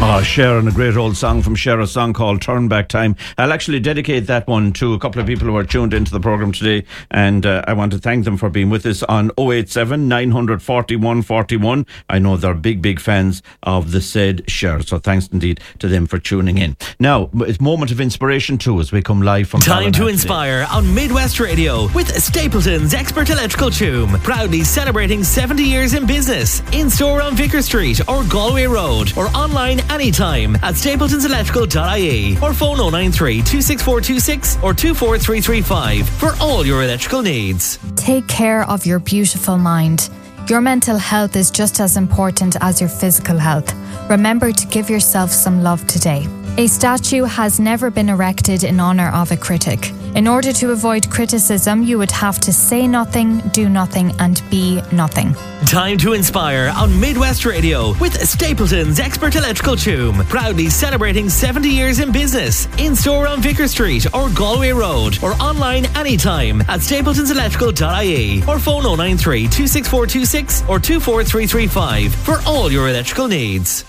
Oh, Cher, and a great old song from Cher, a song called Turn Back Time. I'll actually dedicate that one to a couple of people who are tuned into the programme today, and I want to thank them for being with us on 087 941 41. I know they're big fans of the said Cher, so thanks indeed to them for tuning in. Now, it's moment of inspiration too as we come live from Time to Inspire on Midwest Radio with Stapleton's Expert Electrical Toom, proudly celebrating 70 years in business. In store on Vicar Street or Galway Road, or online anytime at stapletonselectrical.ie, or phone 093 26426 or 24335 for all your electrical needs. Take care of your beautiful mind. Your mental health is just as important as your physical health. Remember to give yourself some love today. A statue has never been erected in honour of a critic. In order to avoid criticism, you would have to say nothing, do nothing, and be nothing. Time to Inspire on Midwest Radio with Stapleton's Expert Electrical Toom, proudly celebrating 70 years in business. In store on Vicar Street or Galway Road, or online anytime at stapletonselectrical.ie, or phone 093 26426 or 24335 for all your electrical needs.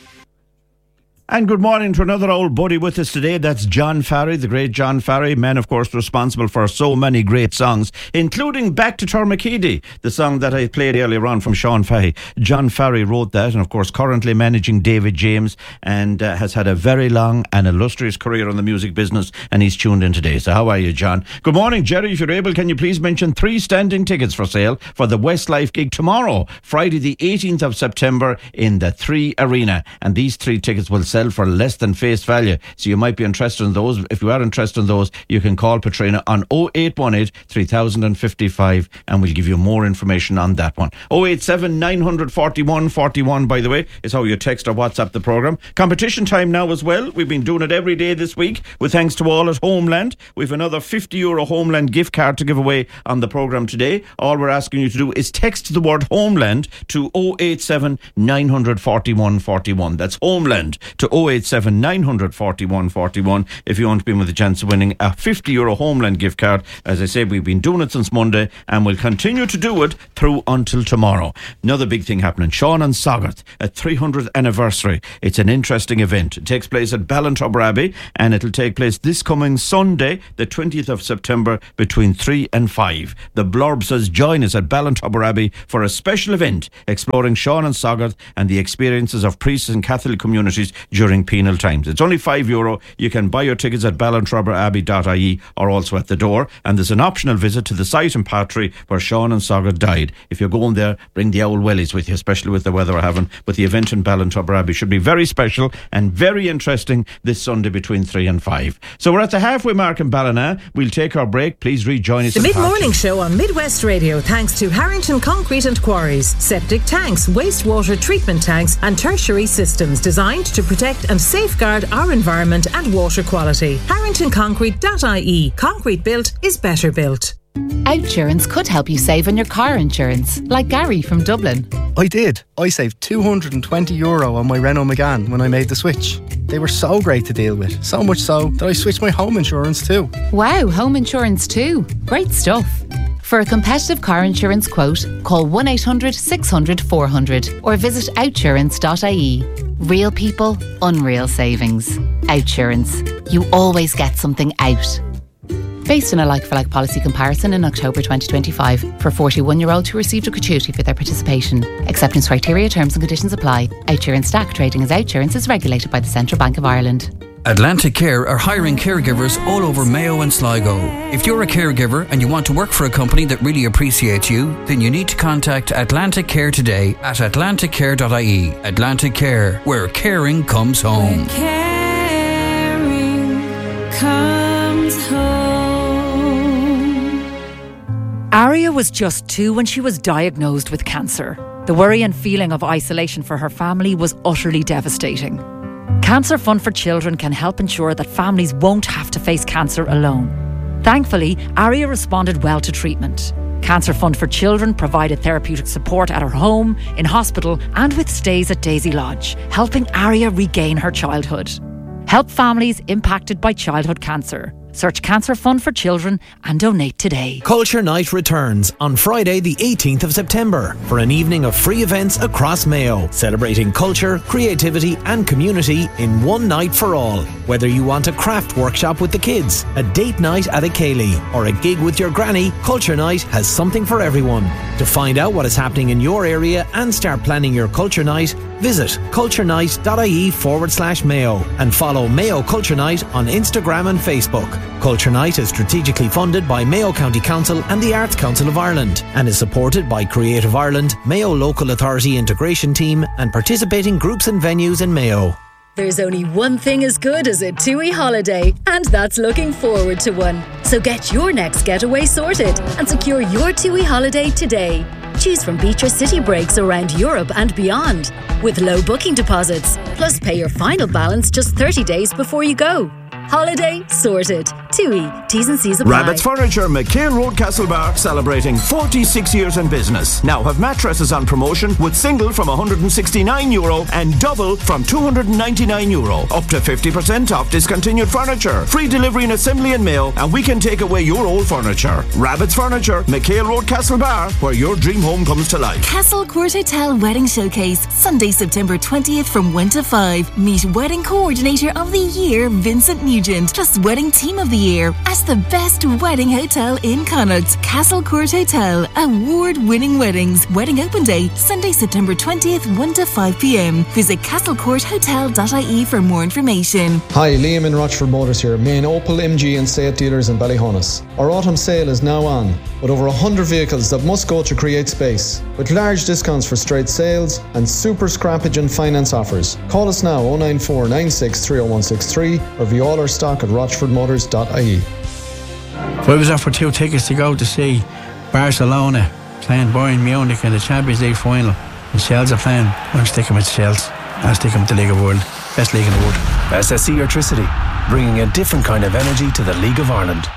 And good morning to another old buddy with us today. That's John Farry, the great John Farry, man, of course, responsible for so many great songs, including Back to Tormakeedy, the song that I played earlier on from Sean Fahey. John Farry wrote that, and of course, currently managing David James, and has had a very long and illustrious career in the music business, and he's tuned in today. So how are you, John? Good morning, Jerry. If you're able, can you please mention 3 standing tickets for sale for the Westlife gig tomorrow, Friday the 18th of September in the 3 Arena, and these 3 tickets will sell for less than face value, so you might be interested in those. If you are interested in those, you can call Patrina on 0818 3055 and we'll give you more information on that one. 087 941 41, by the way, is how you text or WhatsApp the programme. Competition time now as well. We've been doing it every day this week with thanks to all at Homeland. We've another €50 Homeland gift card to give away on the programme today. All we're asking you to do is text the word Homeland to 087 941 41. That's Homeland to 087 941 41 if you want to be in with a chance of winning a €50 Homeland gift card. As I say, we've been doing it since Monday and we'll continue to do it through until tomorrow. Another big thing happening, Sean and Soggarth at 300th anniversary. It's an interesting event. It takes place at Ballintubber Abbey, and it'll take place this coming Sunday, the 20th of September, between 3 and 5. The blurb says, join us at Ballintubber Abbey for a special event exploring Sean and Soggarth and the experiences of priests and Catholic communities during penal times. It's only €5. You can buy your tickets at ballintubber.ie or also at the door, and there's an optional visit to the site in Patry where Sean and Soggarth died. If you're going there, bring the old wellies with you, especially with the weather we're having. But the event in Ballintubber Abbey should be very special and very interesting this Sunday between 3 and 5. So we're at the halfway mark in Ballina. We'll take our break. Please rejoin us. The Mid-Morning Show on Midwest Radio, thanks to Harrington Concrete and Quarries. Septic tanks, wastewater treatment tanks and tertiary systems designed to protect and safeguard our environment and water quality. HarringtonConcrete.ie. Concrete built is better built. Outsurance could help you save on your car insurance, like Gary from Dublin. I did. I saved €220 on my Renault Megane when I made the switch. They were so great to deal with, so much so that I switched my home insurance too. Wow, home insurance too. Great stuff. For a competitive car insurance quote, call 1-800-600-400 or visit outsurance.ie. Real people, unreal savings. Outsurance. You always get something out. Based on a like-for-like policy comparison in October 2025 for 41-year-olds who received a gratuity for their participation. Acceptance criteria, terms and conditions apply. Outsurance Stack trading as Outsurance is regulated by the Central Bank of Ireland. Atlantic Care are hiring caregivers all over Mayo and Sligo. If you're a caregiver and you want to work for a company that really appreciates you, then you need to contact Atlantic Care today at atlanticcare.ie. Atlantic Care, where caring comes home. Where caring comes home. Aria was just 2 when she was diagnosed with cancer. The worry and feeling of isolation for her family was utterly devastating. Cancer Fund for Children can help ensure that families won't have to face cancer alone. Thankfully, Aria responded well to treatment. Cancer Fund for Children provided therapeutic support at her home, in hospital and with stays at Daisy Lodge, helping Aria regain her childhood. Help families impacted by childhood cancer Search Cancer Fund for Children and donate today. Culture Night returns on Friday the 18th of September for an evening of free events across Mayo, celebrating culture, creativity and community in one night for all. Whether you want a craft workshop with the kids, a date night at a Ceilidh or a gig with your granny, Culture Night has something for everyone. To find out what is happening in your area and start planning your Culture Night, visit culturenight.ie/Mayo and follow Mayo Culture Night on Instagram and Facebook. Culture Night is strategically funded by Mayo County Council and the Arts Council of Ireland and is supported by Creative Ireland, Mayo Local Authority Integration Team and participating groups and venues in Mayo. There's only one thing as good as a TUI holiday, and that's looking forward to one. So get your next getaway sorted and secure your TUI holiday today. Choose from beach or city breaks around Europe and beyond, with low booking deposits, plus pay your final balance just 30 days before you go. Holiday sorted. TUI. T's and C's apply. Rabbit's Furniture, McHale Road, Castlebar, celebrating 46 years in business. Now have mattresses on promotion with single from €169 and double from €299. Up to 50% off discontinued furniture. Free delivery and assembly in Mayo, and we can take away your old furniture. Rabbit's Furniture, McHale Road, Castlebar, where your dream home comes to life. Castle Court Hotel Wedding Showcase, Sunday, September 20th from 1 to 5. Meet Wedding Coordinator of the Year, Vincent Nugent, plus Wedding Team of the Year as the best wedding hotel in Connacht. Castle Court Hotel, award-winning weddings. Wedding Open Day, Sunday, September 20th, 1 to 5 p.m. Visit castlecourthotel.ie for more information. Hi, Liam in Rochford Motors here, main Opel, MG and Seat dealers in Ballyhonus. Our autumn sale is now on, with over 100 vehicles that must go to create space, with large discounts for straight sales and super scrappage and finance offers. Call us now 094 96 30163 or view all our stock at rochfordmotors.ie. If I was offered 2 tickets to go to see Barcelona playing Bayern Munich in the Champions League final and Shels are playing, I'm sticking with Shels. I'll stick with the League of World. Best league in the world. SSE Electricity, bringing a different kind of energy to the League of Ireland.